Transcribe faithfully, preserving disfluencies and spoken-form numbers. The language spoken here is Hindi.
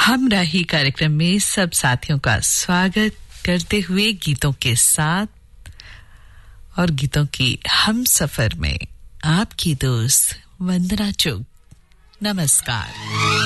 हम राही कार्यक्रम में सब साथियों का स्वागत करते हुए गीतों के साथ और गीतों की हम सफर में आपकी दोस्त वंदना चुग। नमस्कार।